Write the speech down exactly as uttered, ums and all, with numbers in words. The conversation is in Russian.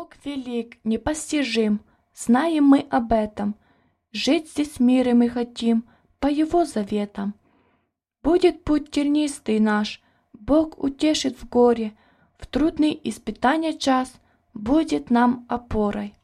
Бог велик, непостижим, знаем мы об этом. Жить здесь в мире мы хотим по Его заветам. Будет путь тернистый наш, Бог утешит в горе, в трудный испытания час будет нам опорой.